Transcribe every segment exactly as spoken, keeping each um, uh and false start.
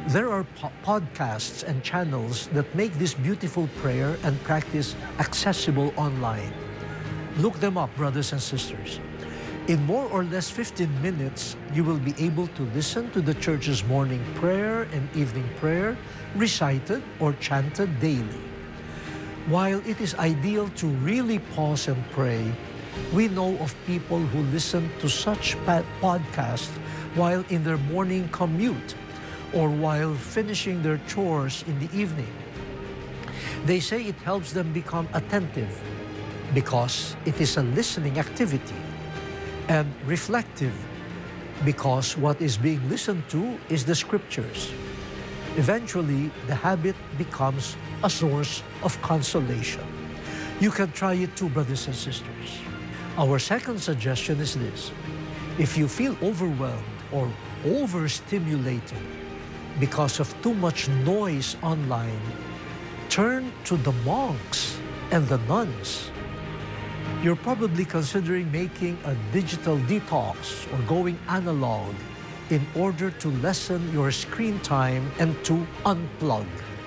There are po- podcasts and channels that make this beautiful prayer and practice accessible online. Look them up, brothers and sisters. In more or less fifteen minutes, you will be able to listen to the church's morning prayer and evening prayer recited or chanted daily. While it is ideal to really pause and pray, we know of people who listen to such podcasts while in their morning commute or while finishing their chores in the evening. They say it helps them become attentive because it is a listening activity, and reflective because what is being listened to is the scriptures. Eventually, the habit becomes a source of consolation. You can try it too, brothers and sisters. Our second suggestion is this: if you feel overwhelmed or overstimulated because of too much noise online, turn to the monks and the nuns. You're probably considering making a digital detox or going analog in order to lessen your screen time and to unplug.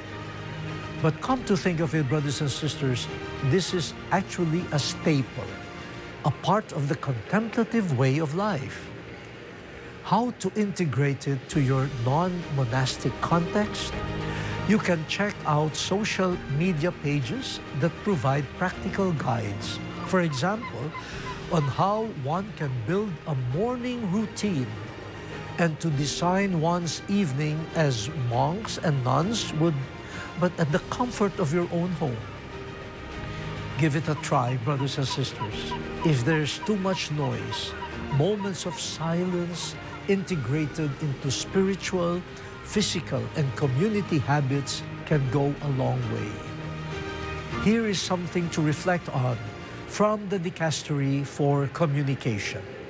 But come to think of it, brothers and sisters, this is actually a staple, a part of the contemplative way of life. How to integrate it to your non-monastic context? You can check out social media pages that provide practical guides. For example, on how one can build a morning routine and to design one's evening as monks and nuns would, but at the comfort of your own home. Give it a try, brothers and sisters. If there's too much noise, moments of silence integrated into spiritual, physical, and community habits can go a long way. Here is something to reflect on from the Dicastery for Communication.